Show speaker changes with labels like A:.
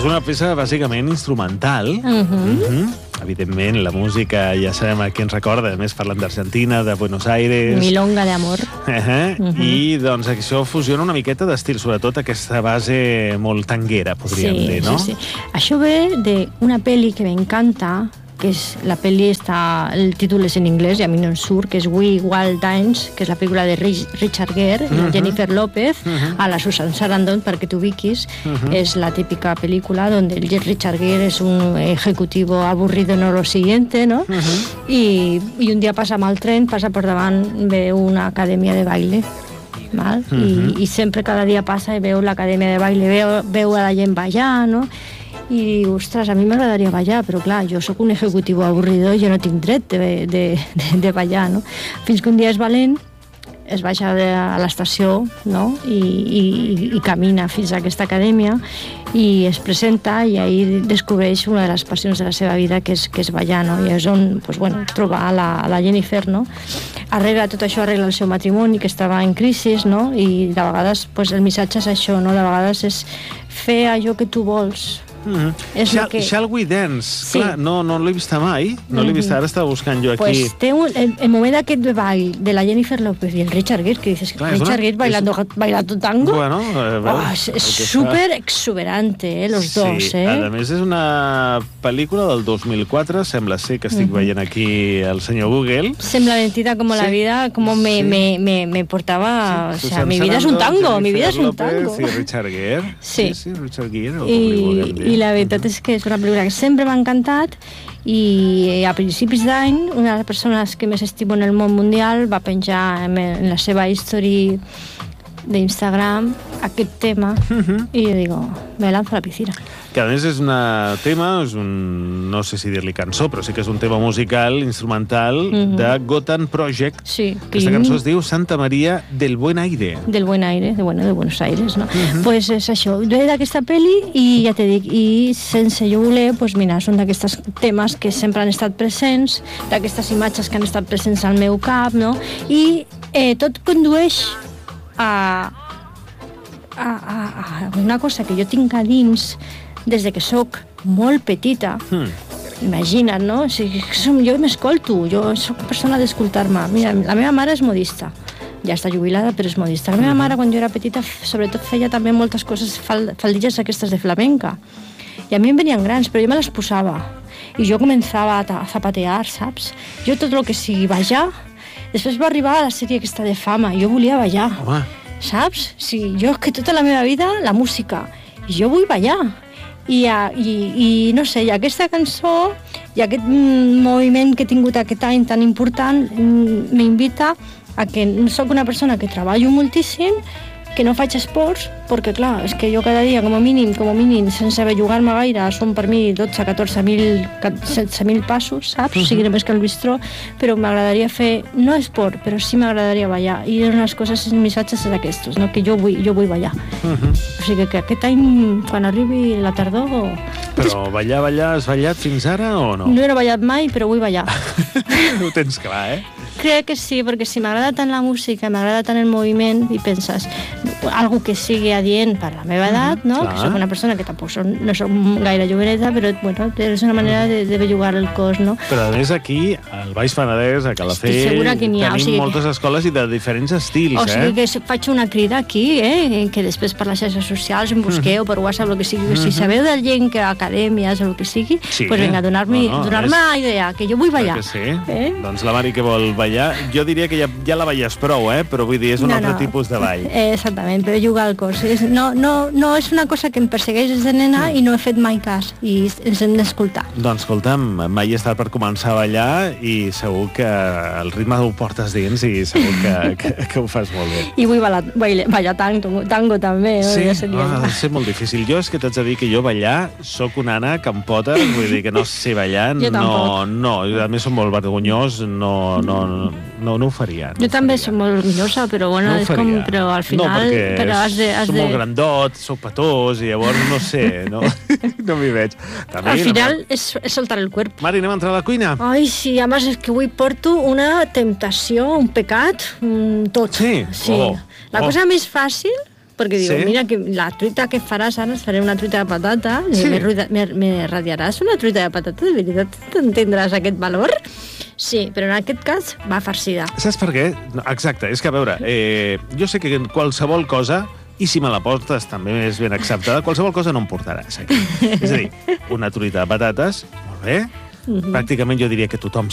A: És una peça bàsicament instrumental. Evidentment, la música ja sabem a què ens recorda, a més parlant d'Argentina, de Buenos Aires...
B: Milonga de amor.
A: I doncs això fusiona una miqueta d'estil, sobretot aquesta base molt tanguera, podríem dir, no?
B: Sí. Això ve d'una pel·li que m'encanta, que és la pel·li el títol és en anglès i a mi no em surt, que és We Wild Times, que és la pel·lícula de Richard Gere, Jennifer López, a la Susan Sarandon, perquè t'ubiquis. És la típica pel·lícula donde el Richard Gere es un ejecutivo aburrido en lo siguiente, ¿no? I un dia passa amb el tren, passa per davant, veu una acadèmia de baile, val? I sempre cada dia passa i veu l'acadèmia de baile, veu a la gent ballar, no? I diu, ostres, a mi m'agradaria ballar, però clar, jo sóc un executiu avorridor i jo no tinc dret de ballar, no? Fins que un dia és valent, es baixa a l'estació, no? I camina fins a aquesta acadèmia i es presenta i ahir descobreix una de les passions de la seva vida, que és ballar, no? I és on, troba a la Jennifer, no? Arregla tot això, arregla el seu matrimoni, que estava en crisi, no? I de vegades el missatge és això, no? De vegades és fer allò que tu vols.
A: Shall We Dance? Sí. Clar, no l'he vista mai. No l'he vista, ara estava buscant jo aquí.
B: Pues té el moment aquest de ball de la Jennifer López i el Richard Gere, que dices, clar, Richard Gere bailando tango.
A: Bueno,
B: és súper exuberante, los dos.
A: A més, és una pel·lícula del 2004, sembla ser que estic veient aquí el senyor Google.
B: Sembla lentita como la vida, como me portaba... O sea, mi vida es un tango, mi vida es un tango.
A: Sí, Richard Gere.
B: Sí,
A: Richard Gere.
B: I la veritat és que és una pel·lícula que sempre m'ha encantat i a principis d'any una de les persones que més estimo en el món mundial va penjar en la seva history d'Instagram aquest tema i jo digo, me lanzo a la piscina.
A: Que a més és un tema, no sé si dir-li cançó, però sí que és un tema musical, instrumental, de Gotham Project.
B: Sí.
A: Aquesta cançó es diu Santa Maria del Buen Aire.
B: Del Buen Aire, de Buenos Aires, no? Pues és això, ve d'aquesta pel·li i ja t'he dit, i sense jo voler, pues mira, són d'aquestes temes que sempre han estat presents, d'aquestes imatges que han estat presents al meu cap, no? I tot condueix a una cosa que jo tinc a dins des de que sóc molt petita. Imagina't, no? O sigui, jo m'escolto, jo sóc persona d'escoltar-me. Mira, la meva mare és modista, ja està jubilada, però és modista. La meva mare, quan jo era petita, sobretot feia també moltes coses, faldilles aquestes de flamenca. I a mi em venien grans, però jo me les posava. I jo començava a zapatear, saps? Jo tot el que sigui ballar. Després va arribar la sèrie aquesta de Fama, jo volia ballar. Saps? Sí, jo que tota la meva vida, la música. I jo vull ballar. I no sé, i aquesta cançó i aquest moviment que he tingut aquest any tan important m'invita a que soc una persona que treballo moltíssim, que no faig esports, perquè clar, és que jo cada dia com a mínim, sense bellugar-me gaire, són per mi 12, 14.000, 16.000 passos, saps? O sigui, més que el bistró, però m'agradaria fer, no esport, però sí m'agradaria ballar. I una de les coses, els missatges és aquests, no? Que jo vull ballar. O sigui que aquest any, quan arribi la tardor...
A: Però ballar, has ballat fins ara o no?
B: No he ballat mai, però vull ballar.
A: Ho tens clar,
B: Crec que sí, perquè si m'agrada tant la música, m'agrada tant el moviment, i penses, algo que sigui adient per la meva edat, no? Que soc una persona que tampoc no soc gaire joveneta, però bueno, és una manera de bellugar el cos, no?
A: Però a més aquí, al Baix Penedès, a Calafell, tenim moltes escoles i de diferents estils,
B: O sigui que faig una crida aquí, que després per les xarxes socials em busqueu, per WhatsApp, el que sigui. Si sabeu de gent que acadèmies o el que sigui, pues vinga, donar-me la idea, que jo vull ballar.
A: Doncs la Mari que vol ballar, jo diria que ja la balles prou, però vull dir, és un altre tipus de ball.
B: Exactament, de jugar al cos. No és una cosa que em persegueix des de nena i no he fet mai cas, i ens hem d'escoltar.
A: Doncs escolta'm, mai he estat per començar a ballar i segur que el ritme ho portes dins i segur que ho fas molt bé.
B: I vull ballar tango també.
A: Sí, ha de ser molt difícil. Jo és que t'haig de dir que jo ballar soc una ànec amb potes, vull dir que no sé ballar.
B: Jo tampoc.
A: No, a més soc molt vergonyós, no ho faria.
B: Jo també soc molt orgullosa, però bueno, és com, però al final...
A: No, perquè soc molt grandot, soc petós, i llavors no sé, no m'hi veig.
B: Al final és soltar el cuerpo.
A: Mari, anem a entrar a la cuina?
B: Ai, sí, a més és que avui porto una temptació, un pecat, tot.
A: Sí?
B: La cosa més fàcil perquè diu, mira, que la truita que faràs ara, faré una truita de patata, me radiaràs una truita de patata, de veritat t'entendràs aquest valor? Sí, però en aquest cas va farcida.
A: Saps per què? Exacte, és que a veure, jo sé que qualsevol cosa, i si me la portes també és ben acceptada, qualsevol cosa no em portaràs aquí. És a dir, una truita de patates, molt bé, pràcticament jo diria que tothom